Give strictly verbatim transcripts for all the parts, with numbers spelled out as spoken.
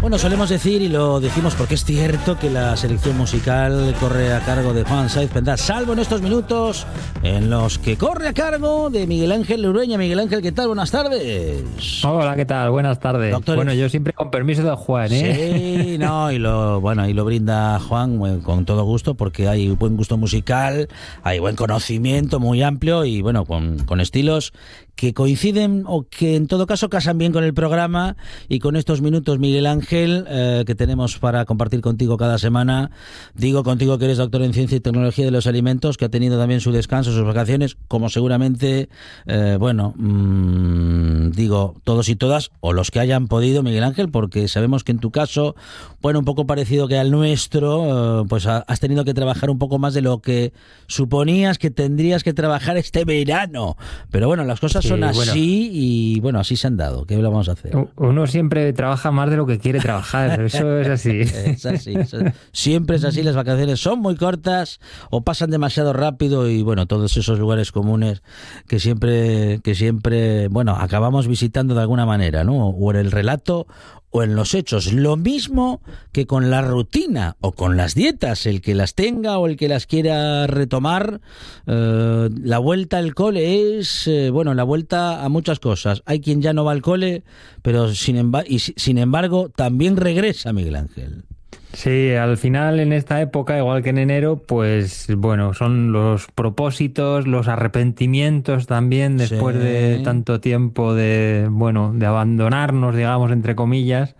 Bueno, solemos decir, y lo decimos porque es cierto, que la selección musical corre a cargo de Juan Saiz Pendas, salvo en estos minutos en los que corre a cargo de Miguel Ángel Ureña. Miguel Ángel, ¿qué tal? Buenas tardes. Hola, ¿qué tal? Buenas tardes. Doctor, bueno, yo siempre con permiso de Juan, ¿eh? Sí, no, y lo, bueno, y lo brinda Juan bueno, con todo gusto, porque hay buen gusto musical, hay buen conocimiento muy amplio y, bueno, con, con estilos que coinciden o que en todo caso casan bien con el programa y con estos minutos, Miguel Ángel, eh, que tenemos para compartir contigo cada semana. Digo contigo que eres doctor en Ciencia y Tecnología de los Alimentos, que ha tenido también su descanso, sus vacaciones, como seguramente, eh, bueno, mmm, digo, todos y todas, o los que hayan podido, Miguel Ángel, porque sabemos que en tu caso, bueno, un poco parecido que al nuestro, eh, pues has tenido que trabajar un poco más de lo que suponías que tendrías que trabajar este verano. Pero bueno, las cosas son así, bueno, y bueno, así se han dado. ¿Qué lo vamos a hacer? Uno siempre trabaja más de lo que quiere trabajar, eso es así. Es así. Siempre es así, las vacaciones son muy cortas o pasan demasiado rápido y bueno, todos esos lugares comunes que siempre, que siempre, bueno, acabamos visitando de alguna manera, ¿no? O en el relato o en los hechos. Lo mismo que con la rutina o con las dietas, el que las tenga o el que las quiera retomar, eh, la vuelta al cole es, eh, bueno, la vuelta a muchas cosas. Hay quien ya no va al cole, pero sin, emba- y, sin embargo también regresa, Miguel Ángel. Sí, al final en esta época, igual que en enero, pues bueno, son los propósitos, los arrepentimientos también después sí. de tanto tiempo de, bueno, de abandonarnos, digamos, entre comillas.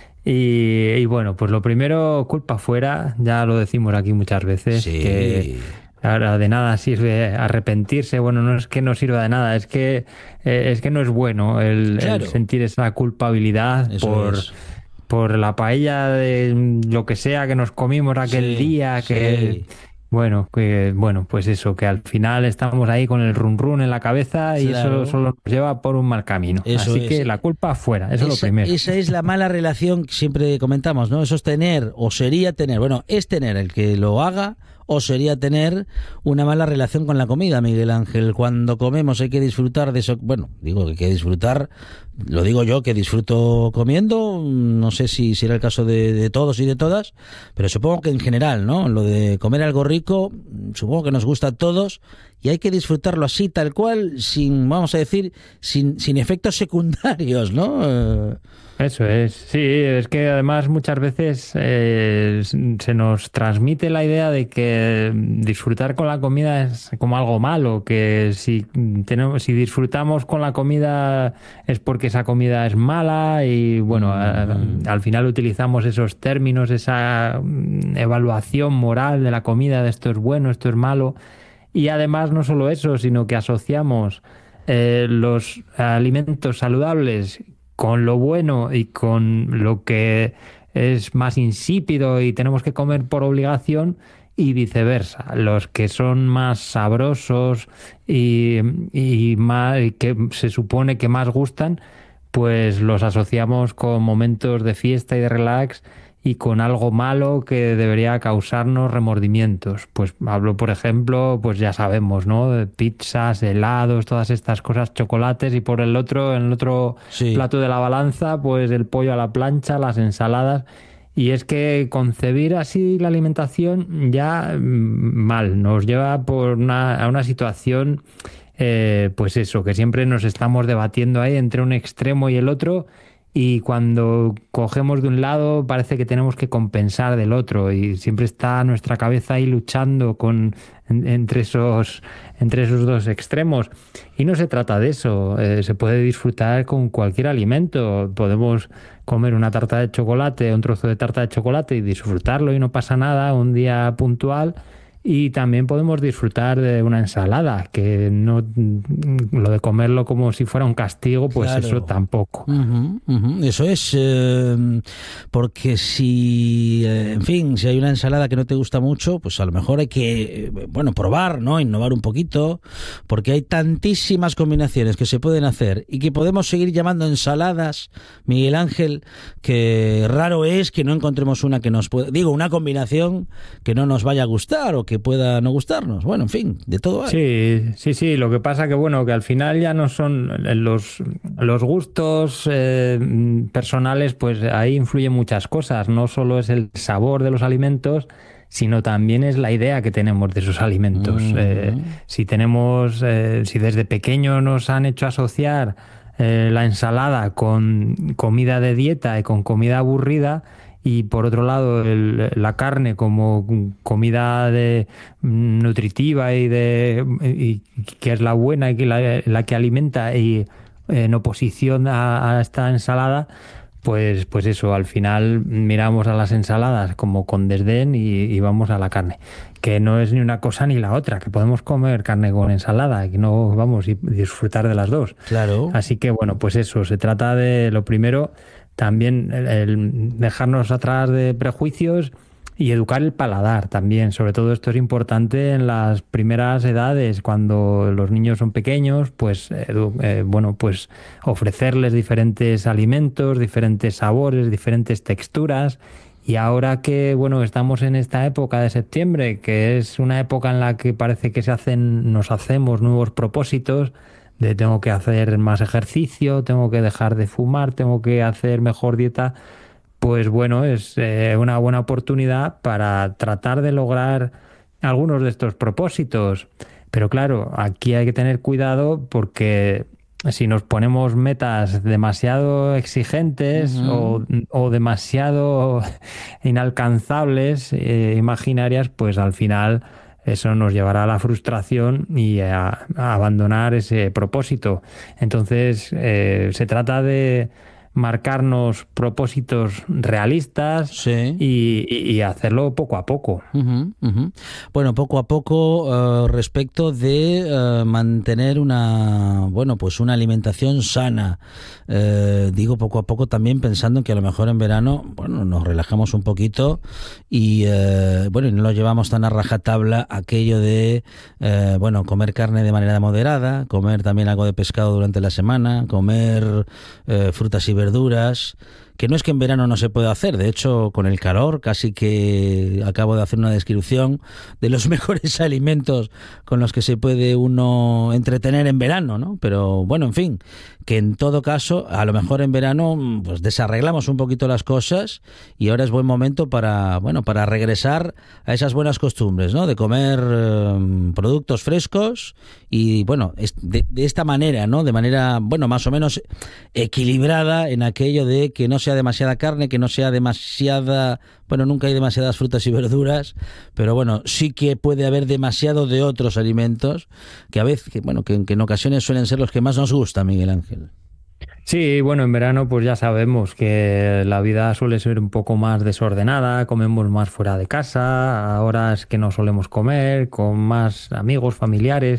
Y, y bueno, pues lo primero, culpa fuera, ya lo decimos aquí muchas veces, sí. que ahora de nada sirve arrepentirse. Bueno, no es que no sirva de nada, es que eh, es que no es bueno el, claro. el sentir esa culpabilidad Eso por... Es. por la paella de lo que sea que nos comimos aquel sí, día, que sí. bueno, que bueno, pues eso, que al final estamos ahí con el run run en la cabeza y claro. eso solo nos lleva por un mal camino. Eso Así es. que la culpa fuera, eso esa, es lo primero. Esa es la mala relación que siempre comentamos, ¿no? Eso es tener, o sería tener, bueno, es tener el que lo haga, o sería tener una mala relación con la comida, Miguel Ángel. Cuando comemos hay que disfrutar de eso. Bueno, digo que hay que disfrutar, lo digo yo que disfruto comiendo, no sé si será el caso de, de todos y de todas, pero supongo que en general, ¿no? Lo de comer algo rico, supongo que nos gusta a todos y hay que disfrutarlo así, tal cual, sin, vamos a decir, sin, sin efectos secundarios, ¿no? Eso es, sí, es que además muchas veces eh, se nos transmite la idea de que disfrutar con la comida es como algo malo, que si tenemos, si disfrutamos con la comida es porque esa comida es mala y bueno, mm. a, al final utilizamos esos términos, esa evaluación moral de la comida, de esto es bueno, esto es malo, y además no solo eso, sino que asociamos eh, los alimentos saludables con lo bueno y con lo que es más insípido y tenemos que comer por obligación y viceversa. Los que son más sabrosos y, y más, que se supone que más gustan, pues los asociamos con momentos de fiesta y de relax y con algo malo que debería causarnos remordimientos. Pues hablo, por ejemplo, pues ya sabemos, ¿no? De pizzas, helados, todas estas cosas, chocolates, y por el otro, en el otro sí. plato de la balanza, pues el pollo a la plancha, las ensaladas. Y es que concebir así la alimentación ya mal, nos lleva por una, a una situación, eh, pues eso, que siempre nos estamos debatiendo ahí entre un extremo y el otro. Y cuando cogemos de un lado parece que tenemos que compensar del otro y siempre está nuestra cabeza ahí luchando con, en, entre, esos, entre esos dos extremos. Y no se trata de eso, eh, se puede disfrutar con cualquier alimento. Podemos comer una tarta de chocolate, un trozo de tarta de chocolate y disfrutarlo y no pasa nada un día puntual. Y también podemos disfrutar de una ensalada, que no lo de comerlo como si fuera un castigo, pues claro. Eso tampoco. Uh-huh, uh-huh. Eso es, eh, porque si, eh, en fin, si hay una ensalada que no te gusta mucho, pues a lo mejor hay que, eh, bueno, probar, ¿no? Innovar un poquito, porque hay tantísimas combinaciones que se pueden hacer y que podemos seguir llamando ensaladas, Miguel Ángel, que raro es que no encontremos una que nos pueda, digo, una combinación que no nos vaya a gustar o que que pueda no gustarnos. Bueno, en fin, de todo hay. Sí, sí, sí. Lo que pasa que, bueno, que al final ya no son los, los gustos eh, personales, pues ahí influyen muchas cosas. No solo es el sabor de los alimentos, sino también es la idea que tenemos de esos alimentos. Uh-huh. Eh, si tenemos, eh, si desde pequeño nos han hecho asociar eh, la ensalada con comida de dieta y con comida aburrida, y por otro lado el, la carne como comida de, nutritiva y, de, y que es la buena y que la, la que alimenta, y en oposición a, a esta ensalada, Pues, pues eso, al final miramos a las ensaladas como con desdén y, y vamos a la carne, que no es ni una cosa ni la otra, que podemos comer carne con ensalada, que no vamos y disfrutar de las dos. Claro. Así que bueno, pues eso, se trata de lo primero, también el, el dejarnos atrás de prejuicios y educar el paladar también. Sobre todo esto es importante en las primeras edades, cuando los niños son pequeños, pues edu- eh, bueno, pues ofrecerles diferentes alimentos, diferentes sabores, diferentes texturas. Y ahora que bueno, estamos en esta época de septiembre, que es una época en la que parece que se hacen, nos hacemos nuevos propósitos, de tengo que hacer más ejercicio, tengo que dejar de fumar, tengo que hacer mejor dieta. Pues bueno, es eh, una buena oportunidad para tratar de lograr algunos de estos propósitos. Pero claro, aquí hay que tener cuidado, porque si nos ponemos metas demasiado exigentes uh-huh. o, o demasiado inalcanzables, eh, imaginarias, pues al final eso nos llevará a la frustración y a, a abandonar ese propósito. Entonces, eh, se trata de marcarnos propósitos realistas sí. y, y, y hacerlo poco a poco. Uh-huh, uh-huh. Bueno, poco a poco uh, respecto de uh, mantener una, bueno, pues una alimentación sana. Uh, digo poco a poco también pensando que a lo mejor en verano, bueno, nos relajamos un poquito y, uh, bueno, y no lo llevamos tan a rajatabla aquello de, uh, bueno, comer carne de manera moderada, comer también algo de pescado durante la semana, comer uh, frutas y verduras verduras, que no es que en verano no se pueda hacer, de hecho con el calor casi que acabo de hacer una descripción de los mejores alimentos con los que se puede uno entretener en verano, ¿no? Pero bueno, en fin, que en todo caso, a lo mejor en verano pues desarreglamos un poquito las cosas y ahora es buen momento para, bueno, para regresar a esas buenas costumbres, ¿no? De comer eh, productos frescos y bueno, de, de esta manera, ¿no? De manera, bueno, más o menos equilibrada en aquello de que no sea demasiada carne, que no sea demasiada, bueno, nunca hay demasiadas frutas y verduras, pero bueno, sí que puede haber demasiado de otros alimentos que a veces, que, bueno, que, que en ocasiones suelen ser los que más nos gustan, Miguel Ángel. Sí, bueno, en verano pues ya sabemos que la vida suele ser un poco más desordenada, comemos más fuera de casa, a horas que no solemos comer, con más amigos, familiares.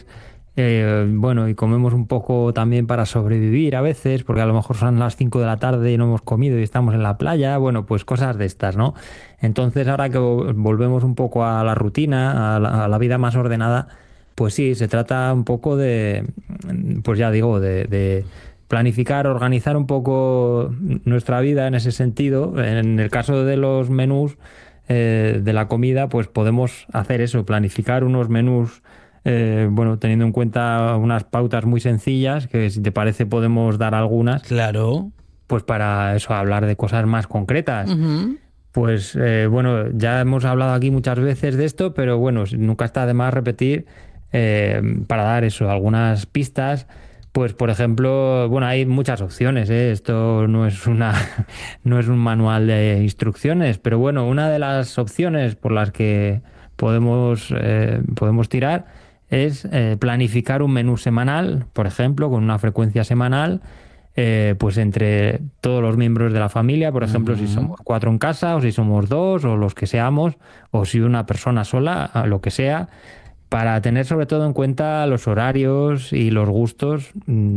Eh, bueno, y comemos un poco también para sobrevivir a veces, porque a lo mejor son las cinco de la tarde y no hemos comido y estamos en la playa, bueno, pues cosas de estas, ¿no? Entonces ahora que volvemos un poco a la rutina, a la, a la vida más ordenada, pues sí, se trata un poco de, pues ya digo, de, de planificar, organizar un poco nuestra vida en ese sentido. En el caso de los menús eh, de la comida, pues podemos hacer eso, planificar unos menús Eh, bueno, teniendo en cuenta unas pautas muy sencillas, que si te parece podemos dar algunas. Claro. Pues para eso, hablar de cosas más concretas. Uh-huh. Pues eh, bueno, ya hemos hablado aquí muchas veces de esto, pero bueno, nunca está de más repetir eh, para dar eso, algunas pistas. Pues por ejemplo, bueno, hay muchas opciones, ¿eh? Esto no es una, no es un manual de instrucciones, pero bueno, una de las opciones por las que podemos, eh, podemos tirar es eh, planificar un menú semanal, por ejemplo, con una frecuencia semanal, eh, pues entre todos los miembros de la familia, por ejemplo, uh-huh. si somos cuatro en casa, o si somos dos, o los que seamos, o si una persona sola, lo que sea, para tener sobre todo en cuenta los horarios y los gustos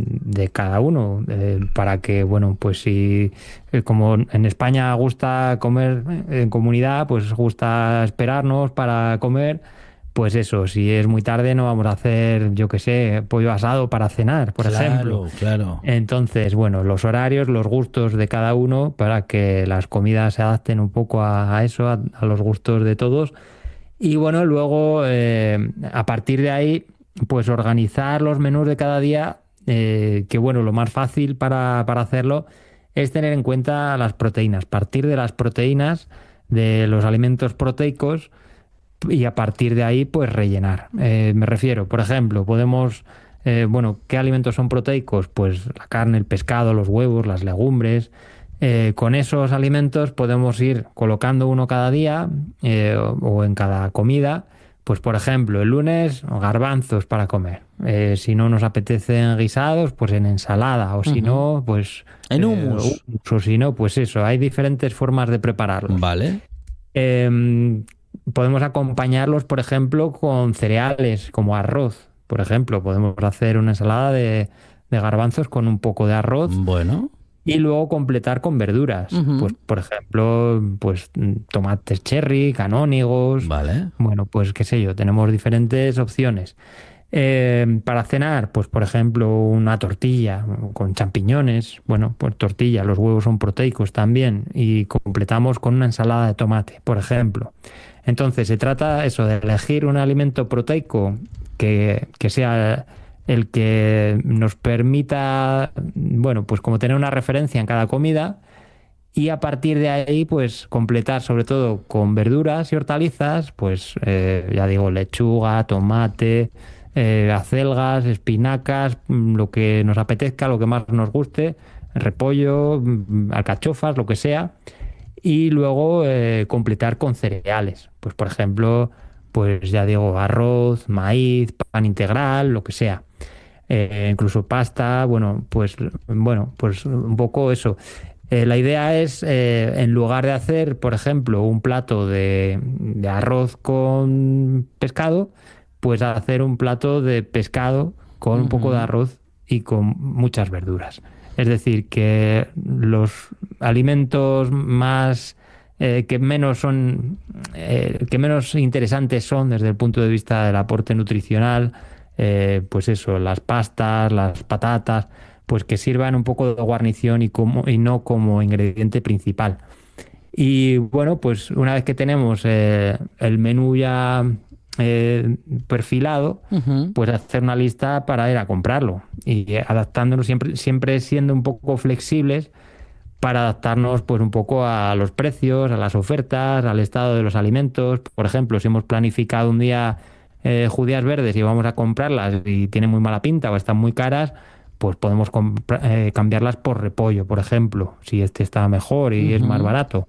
de cada uno, eh, para que, bueno, pues si, eh, como en España gusta comer en comunidad, pues gusta esperarnos para comer. Pues eso, si es muy tarde no vamos a hacer, yo qué sé, pollo asado para cenar, por claro, ejemplo. Claro. Entonces, bueno, los horarios, los gustos de cada uno, para que las comidas se adapten un poco a, a eso, a, a los gustos de todos. Y bueno, luego eh, a partir de ahí, pues organizar los menús de cada día, eh, que bueno, lo más fácil para, para hacerlo es tener en cuenta las proteínas, partir de las proteínas de los alimentos proteicos y a partir de ahí, pues rellenar. Eh, me refiero, por ejemplo, podemos, eh, bueno, ¿qué alimentos son proteicos? Pues la carne, el pescado, los huevos, las legumbres. Eh, con esos alimentos podemos ir colocando uno cada día eh, o, o en cada comida. Pues por ejemplo, el lunes garbanzos para comer. Eh, si no nos apetecen guisados, pues en ensalada. O si Ujú. no, pues... En eh, hummus. o si no, pues eso. Hay diferentes formas de prepararlos. Vale. Em, Podemos acompañarlos, por ejemplo, con cereales como arroz. Por ejemplo, podemos hacer una ensalada de, de garbanzos con un poco de arroz Bueno. y luego completar con verduras. Pues, Ujú. por ejemplo, pues mm, tomates cherry, canónigos. Vale. Bueno, pues qué sé yo, tenemos diferentes opciones. Eh, para cenar, pues por ejemplo, una tortilla con champiñones. Bueno, pues tortilla, los huevos son proteicos también. Y completamos con una ensalada de tomate, por ejemplo. Entonces, se trata eso de elegir un alimento proteico que, que sea el que nos permita, bueno, pues como tener una referencia en cada comida y a partir de ahí, pues completar sobre todo con verduras y hortalizas, pues eh, ya digo, lechuga, tomate, eh, acelgas, espinacas, mm, lo que nos apetezca, lo que más nos guste, repollo, mm, alcachofas, lo que sea. Y luego eh, completar con cereales. Pues por ejemplo, pues ya digo, arroz, maíz, pan integral, lo que sea. Eh, incluso pasta, bueno, pues bueno, pues un poco eso. Eh, la idea es, eh, en lugar de hacer, por ejemplo, un plato de, de arroz con pescado, pues hacer un plato de pescado con un poco de Ujú. arroz y con muchas verduras. Es decir, que los alimentos más eh, que menos son, eh, que menos interesantes son desde el punto de vista del aporte nutricional, eh, pues eso, las pastas, las patatas pues que sirvan un poco de guarnición y, como, y no como ingrediente principal. Y bueno, pues una vez que tenemos eh, el menú ya eh, perfilado, Ujú. pues hacer una lista para ir a comprarlo y eh, adaptándonos siempre, siempre siendo un poco flexibles para adaptarnos pues un poco a los precios, a las ofertas, al estado de los alimentos. Por ejemplo, si hemos planificado un día eh, judías verdes y vamos a comprarlas y tienen muy mala pinta o están muy caras, pues podemos compra- eh, cambiarlas por repollo, por ejemplo, si este está mejor y es más Ujú. barato.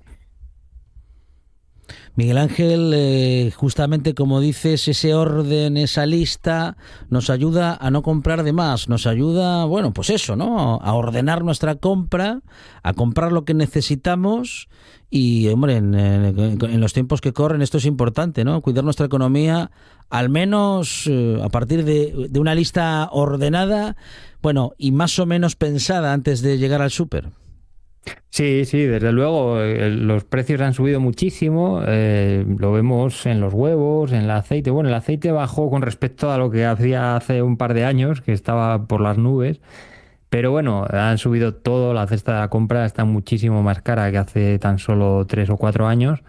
Miguel Ángel, eh, justamente como dices, ese orden, esa lista, nos ayuda a no comprar de más, nos ayuda, bueno, pues eso, ¿no? A ordenar nuestra compra, a comprar lo que necesitamos y, hombre, en, en- en los tiempos que corren esto es importante, ¿no? Cuidar nuestra economía, al menos eh, a partir de, de una lista ordenada, bueno, y más o menos pensada antes de llegar al súper. Sí, sí, desde luego, eh, los precios han subido muchísimo, eh, lo vemos en los huevos, en el aceite. Bueno, el aceite bajó con respecto a lo que hacía hace un par de años, que estaba por las nubes, pero bueno, han subido todo, la cesta de la compra está muchísimo más cara que hace tan solo tres o cuatro años.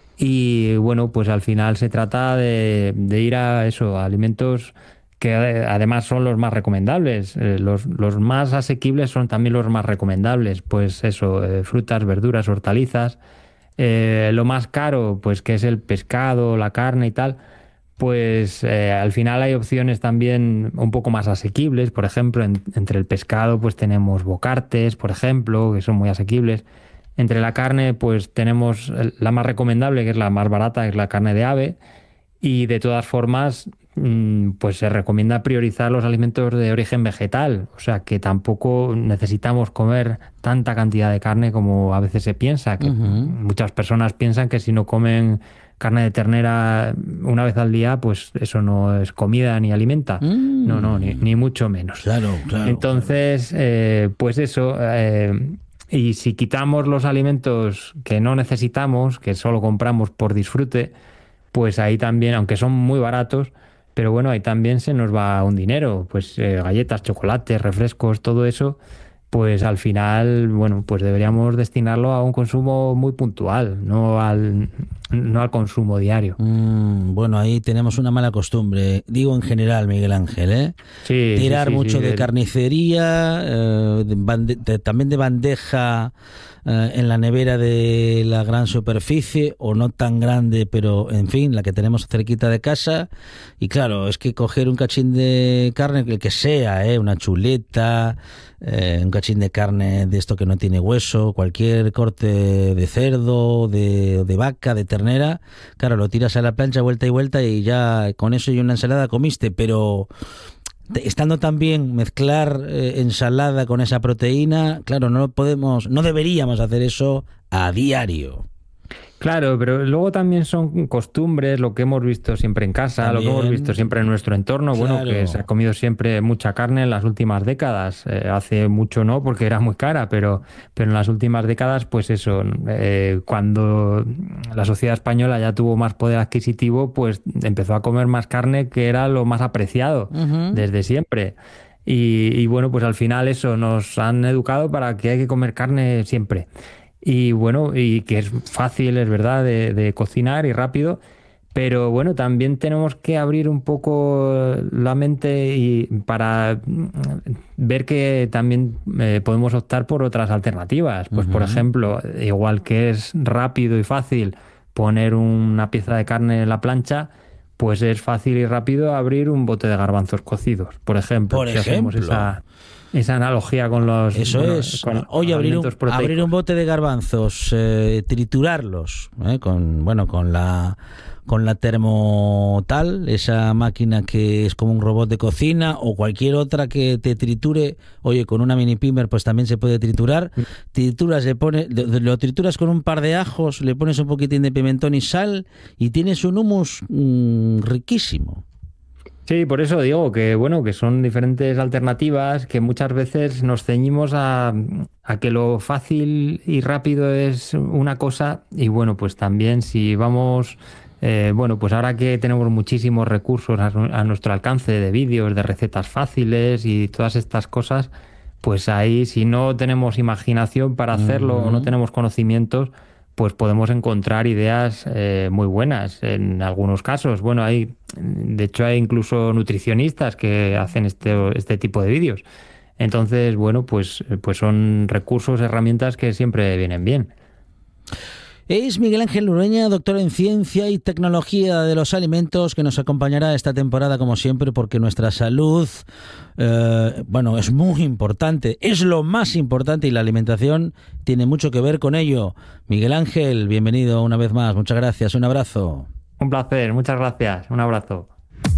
Y bueno, pues al final se trata de, de ir a eso, a alimentos que eh, además son los más recomendables. Eh, los, los más asequibles son también los más recomendables. Pues eso, eh, frutas, verduras, hortalizas. Eh, lo más caro, pues que es el pescado, la carne y tal. Pues eh, al final hay opciones también un poco más asequibles. Por ejemplo, en- entre el pescado, pues tenemos bocartes, por ejemplo, que son muy asequibles. Entre la carne, pues tenemos el- la más recomendable, que es la más barata, que es la carne de ave. Y de todas formas, mm, pues se recomienda priorizar los alimentos de origen vegetal. O sea que tampoco necesitamos comer tanta cantidad de carne como a veces se piensa. Que Ujú. muchas personas piensan que si no comen carne de ternera una vez al día, pues eso no es comida ni alimenta. No, no, ni, Mm, ni mucho menos. claro, claro, claro. Entonces, eh, pues eso, eh, y si quitamos los alimentos que no necesitamos, que solo compramos por disfrute, pues ahí también, aunque son muy baratos, pero bueno, ahí también se nos va un dinero, pues eh, galletas, chocolates, refrescos, todo eso, pues al final, bueno, pues deberíamos destinarlo a un consumo muy puntual, no al, no al consumo diario. Mm, bueno, ahí tenemos una mala costumbre, digo en general, Miguel Ángel, ¿eh? Sí, Tirar sí, sí, mucho sí, de el... carnicería, eh, de bande- de, también de bandeja eh, en la nevera de la gran superficie, o no tan grande, pero en fin, la que tenemos cerquita de casa. Y claro, es que coger un cachín de carne, el que sea, ¿eh? Una chuleta, eh, un cachín de carne de esto que no tiene hueso, cualquier corte de cerdo, de, de vaca, de ternera, claro, lo tiras a la plancha vuelta y vuelta y ya con eso y una ensalada comiste, pero estando también mezclar eh, ensalada con esa proteína, claro, no podemos, no deberíamos hacer eso a diario. Claro, pero luego también son costumbres, lo que hemos visto siempre en casa, También, lo que hemos visto siempre en nuestro entorno, claro. bueno, que se ha comido siempre mucha carne en las últimas décadas. Eh, hace mucho no, porque era muy cara, pero, pero en las últimas décadas, pues eso, eh, cuando la sociedad española ya tuvo más poder adquisitivo, pues empezó a comer más carne, que era lo más apreciado Uh-huh. desde siempre. Y, y bueno, pues al final eso, nos han educado para que hay que comer carne siempre. Y bueno, y que es fácil, es verdad, de, de cocinar y rápido, pero bueno, también tenemos que abrir un poco la mente y para mm, ver que también eh, podemos optar por otras alternativas. Pues por Uh-huh. ejemplo, igual que es rápido y fácil poner una pieza de carne en la plancha, pues es fácil y rápido abrir un bote de garbanzos cocidos, por ejemplo. Por si hacemos ejemplo. esa, esa analogía con los, Eso bueno, es. con Oye, los abrir un, alimentos proteicos. abrir un bote de garbanzos, eh, triturarlos, eh, con bueno, con la con la termotal, esa máquina que es como un robot de cocina, o cualquier otra que te triture. Oye, con una mini pimer pues también se puede triturar. Trituras, le pone, lo, lo trituras con un par de ajos, le pones un poquitín de pimentón y sal y tienes un hummus mmm, riquísimo. Sí, por eso digo que bueno, que son diferentes alternativas, que muchas veces nos ceñimos a, a que lo fácil y rápido es una cosa, y bueno, pues también si vamos, eh, bueno, pues ahora que tenemos muchísimos recursos a, a nuestro alcance de vídeos, de recetas fáciles y todas estas cosas, pues ahí si no tenemos imaginación para hacerlo Uh-huh. o no tenemos conocimientos, pues podemos encontrar ideas eh, muy buenas en algunos casos. Bueno, hay, de hecho, hay incluso nutricionistas que hacen este, este tipo de vídeos. Entonces, bueno, pues, pues son recursos, herramientas que siempre vienen bien. Es Miguel Ángel Ureña, doctor en Ciencia y Tecnología de los Alimentos, que nos acompañará esta temporada como siempre, porque nuestra salud, eh, bueno, es muy importante, es lo más importante, y la alimentación tiene mucho que ver con ello. Miguel Ángel, bienvenido una vez más, muchas gracias, un abrazo. Un placer, muchas gracias, un abrazo.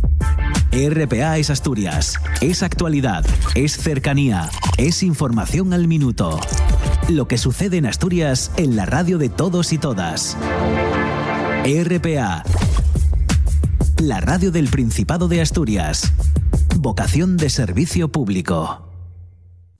R P A es Asturias, es actualidad, es cercanía, es información al minuto. Lo que sucede en Asturias en la radio de todos y todas. R P A, la radio del Principado de Asturias. Vocación de servicio público.